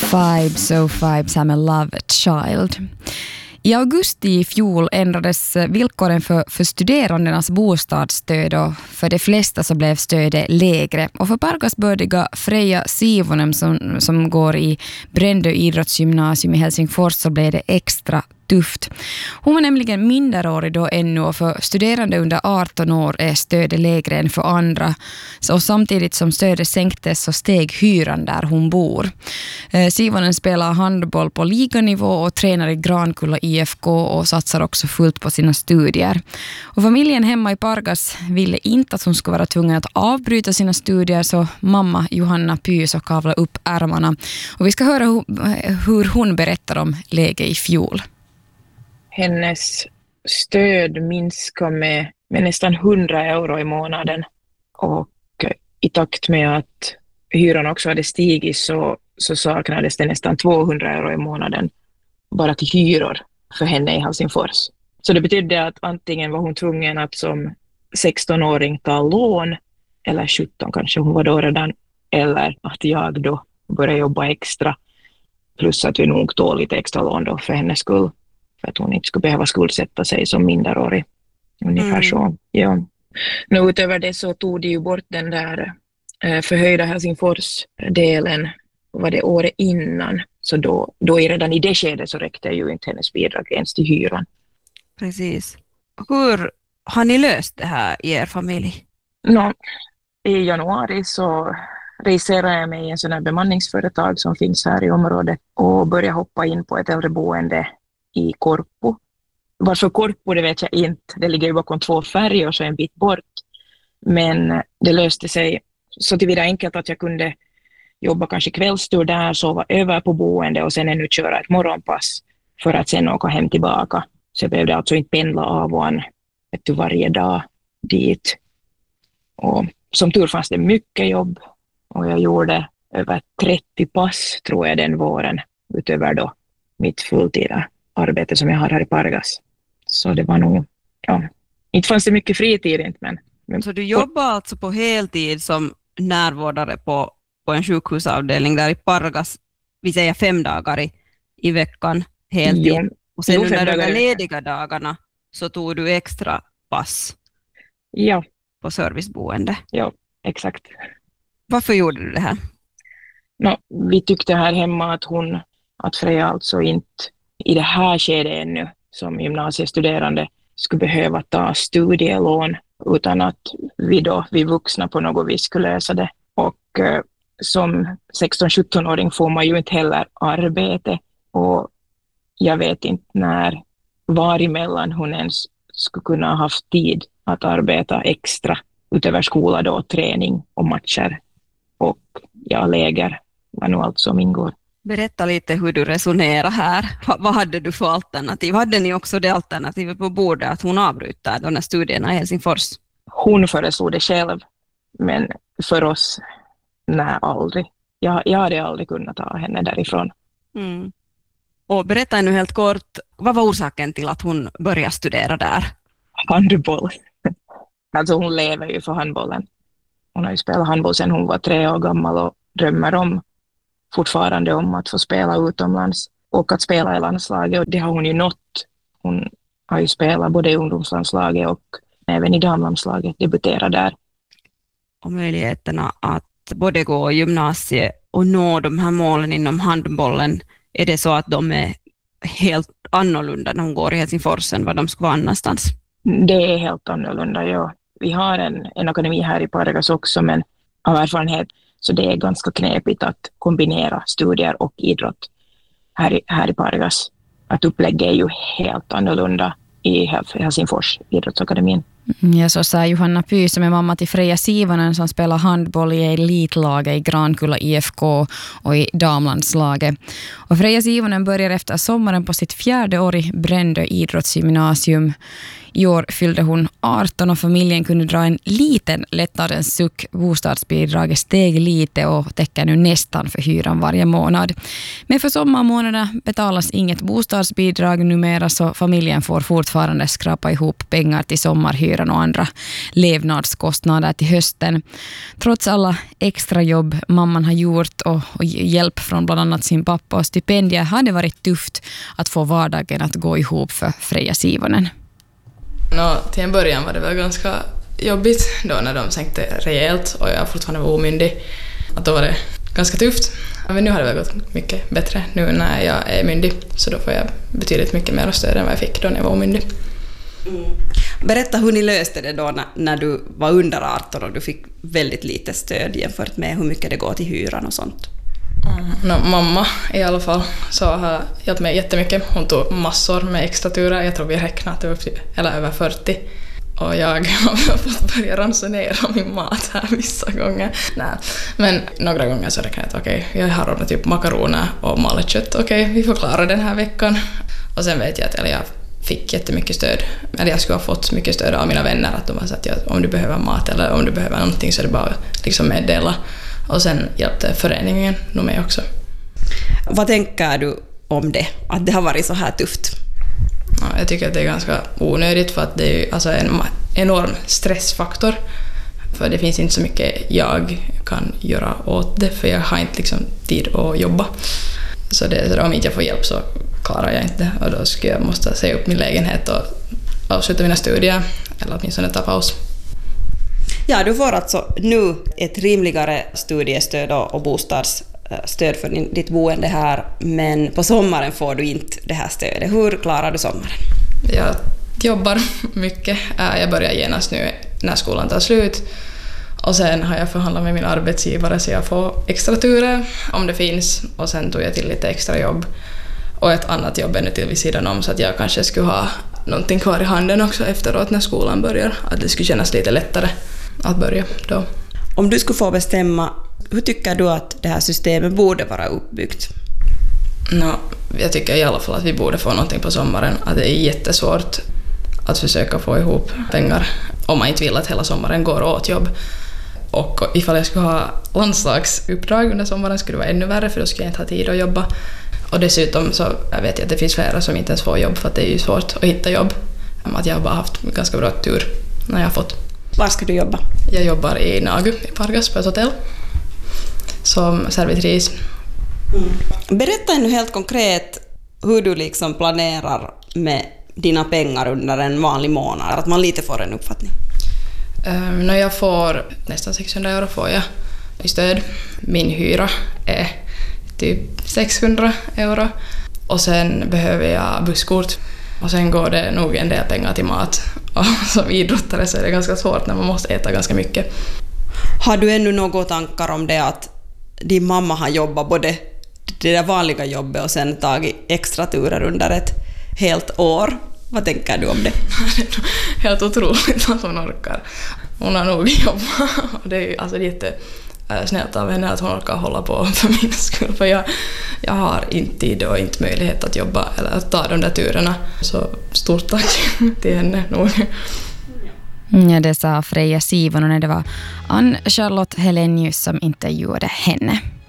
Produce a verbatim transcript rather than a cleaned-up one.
Vibes, oh vibes, I'm a love child. I augusti i fjol ändrades villkoren för, för studerandenas bostadsstöd och för de flesta så blev stödet lägre. Och för Pargasbördiga Freja Sivonen som, som går i Brändö idrottsgymnasium i Helsingfors så blev det extra tufft. Hon var nämligen minderårig då ännu och för studerande under arton år är stödet lägre än för andra. Så samtidigt som stödet sänktes så steg hyran där hon bor. Eh, Sivonen spelar handboll på liganivå och tränar i Grankulla I F K och satsar också fullt på sina studier. Och familjen hemma i Pargas ville inte att hon skulle vara tvungen att avbryta sina studier så mamma Johanna Pys och kavla upp ärmarna. Och vi ska höra hur hon berättar om läget i fjol. Hennes stöd minskar med, med nästan hundra euro i månaden och i takt med att hyran också hade stigit så, så saknades det nästan tvåhundra euro i månaden bara till hyror för henne i Helsingfors. Så det betydde att antingen var hon tvungen att som sexton-åring ta lån eller sjutton kanske hon var då redan, eller att jag då började jobba extra plus att vi nog tog lite extra lån då för hennes skull. För att hon inte skulle behöva skuldsätta sig som minderårig. Ungefär mm. så. Ja. Nu utöver det så tog de ju bort den där eh, förhöjda Helsingfors-delen. Var det året innan. Så då, då redan i det skedet så räckte ju inte hennes bidrag ens till hyran. Precis. Hur har ni löst det här i er familj? No, i januari så registrerade jag mig i en sån här bemanningsföretag som finns här i området. Och började hoppa in på ett äldreboende i Korpo. Varför Korpo det vet jag inte. Det ligger ju bakom två färger så en bit bort. Men det löste sig så tillvida enkelt att jag kunde jobba kanske kvällstur där, sova över på boende och sen ännu köra ett morgonpass för att sen åka hem tillbaka. Så jag behövde alltså inte pendla av och an varje dag dit. Och som tur fanns det mycket jobb och jag gjorde över trettio pass tror jag den våren utöver då mitt fulltida arbete som jag har här i Pargas. Så det var nog, ja, inte fanns det mycket fritid inte men. men så du jobbar alltså på heltid som närvårdare på, på en sjukhusavdelning där i Pargas, vi säger fem dagar i, i veckan heltid. Jo, och sen jo, under de lediga dagarna så tog du extra pass. Ja. På serviceboende. Ja, exakt. Varför gjorde du det här? No, vi tyckte här hemma att hon, att Freja alltså inte i det här skedet ännu som gymnasiestuderande skulle behöva ta studielån utan att vi då, vi vuxna på något vis skulle lösa det. Och eh, som sexton-sjutton-åring får man ju inte heller arbete och jag vet inte när, var emellan hon ens skulle kunna ha haft tid att arbeta extra utöver skola då, träning och matcher och ja, läger var nog allt som ingår. Berätta lite hur du resonerar här. Vad hade du för alternativ? Hade ni också det alternativet på bordet att hon avbryter de här studierna i Helsingfors? Hon föreslog det själv, men för oss, nej aldrig. Jag, jag hade aldrig kunnat ta henne därifrån. Mm. Och berätta nu helt kort, vad var orsaken till att hon började studera där? Handboll. Alltså hon lever ju för handbollen. Hon har ju spelat handboll sedan hon var tre år gammal och drömmer om fortfarande om att få spela utomlands och att spela i landslaget och det har hon ju nått. Hon har ju spelat både i ungdomslandslaget och även i damlandslaget, debuterar där. Och möjligheterna att både gå gymnasiet och nå de här målen inom handbollen, är det så att de är helt annorlunda när hon går i Helsingfors än vad de ska vara annanstans? Det är helt annorlunda, ja. Vi har en, en akademi här i Pargas också men av erfarenhet så det är ganska knepigt att kombinera studier och idrott här i, här i Pargas. Att upplägget är ju helt annorlunda i Helsingfors idrottsakademin. Ja, så sa Johanna Py som är mamma till Freja Sivonen som spelar handboll i elitlaget i Grankulla I F K och i damlandslaget. Och Freja Sivonen börjar efter sommaren på sitt fjärde år i Brändö idrottsgymnasium. I år fyllde hon arton och familjen kunde dra en liten lättnadens suck. Bostadsbidraget steg lite och täcker nu nästan för hyran varje månad. Men för sommarmånaderna betalas inget bostadsbidrag numera så familjen får fortfarande skrapa ihop pengar till sommarhyran hyran och andra levnadskostnader till hösten. Trots alla extra jobb mamman har gjort och, och hjälp från bland annat sin pappa och stipendier har det varit tufft att få vardagen att gå ihop för Freja Sivonen. No, till en början var det väl ganska jobbigt då när de sänkte rejält och jag fortfarande var omyndig. Att då var det ganska tufft. Men nu har det väl gått mycket bättre nu när jag är myndig. Så då får jag betydligt mycket mer stöd än vad jag fick då när jag var omyndig. Mm. Berätta hur ni löste det då när, när du var under arton och du fick väldigt lite stöd jämfört med hur mycket det går till hyran och sånt. Mm. No, mamma i alla fall så har hjälpt mig jättemycket. Hon tog massor med extra turer. Jag tror vi räknat att det var upp till, eller över fyrtio. Och jag har fått börja ransonera min mat här vissa gånger. Nej. Men några gånger så räknade jag att okej, okay, jag har ordnat typ makaroner och malet kött. Okej, okay, vi får klara den här veckan. Och sen vet jag att eller jag fick jättemycket stöd. Eller jag skulle ha fått mycket stöd av mina vänner. Att de har sagt att om du behöver mat eller om du behöver någonting så är det bara liksom meddela. Och sen hjälpte föreningen nog mig också. Vad tänker du om det? Att det har varit så här tufft? Ja, jag tycker att det är ganska onödigt för att det är alltså en enorm stressfaktor. För det finns inte så mycket jag kan göra åt det för jag har inte liksom tid att jobba. Så, det, så om inte jag får hjälp så klarar jag inte och då skulle jag måste säga upp min lägenhet och avsluta mina studier eller åtminstone ta paus. Ja, du får alltså nu ett rimligare studiestöd och bostadsstöd för ditt boende här, men på sommaren får du inte det här stödet. Hur klarar du sommaren? Jag jobbar mycket. Jag börjar genast nu när skolan tar slut. Och sen har jag förhandlat med min arbetsgivare så jag får extra turer om det finns. Och sen tog jag till lite extra jobb och ett annat jobb ännu till vid sidan om så att jag kanske skulle ha någonting kvar i handen också efteråt när skolan börjar. Att det skulle kännas lite lättare att börja då. Om du skulle få bestämma, hur tycker du att det här systemet borde vara uppbyggt? No, jag tycker i alla fall att vi borde få någonting på sommaren. Att det är jättesvårt att försöka få ihop pengar om man inte vill att hela sommaren går åt jobb. Och ifall jag skulle ha landslagsuppdrag under sommaren skulle det vara ännu värre för då skulle jag inte ha tid att jobba. Och dessutom så jag vet jag att det finns flera som inte ens får jobb för att det är ju svårt att hitta jobb. Att jag har bara haft ganska bra tur när jag har fått. Var ska du jobba? Jag jobbar i Nagu i Pargas på ett hotell som servitris. Mm. Berätta nu helt konkret hur du liksom planerar med dina pengar under en vanlig månad, att man lite får en uppfattning. Um, när jag får nästan sexhundra euro får jag i stöd. Min hyra är typ sexhundra euro och sen behöver jag busskort och sen går det nog en del pengar till mat. Och som idrottare så är det ganska svårt när man måste äta ganska mycket. Har du ännu några tankar om det att din mamma har jobbat både det där vanliga jobbet och sen tagit extra turer under ett helt år? Vad tänker du om det? Helt otroligt vad hon orkar. Hon har nog jobbat och det är alltså jättesnällt av henne att hon orkar hålla på för min skull. För jag, jag har inte tid och inte möjlighet att jobba eller att ta de där turerna. Så stort tack till henne nog. Ja, det sa Freja Sivonen och det var Ann-Charlotte Helenius som intervjuade henne.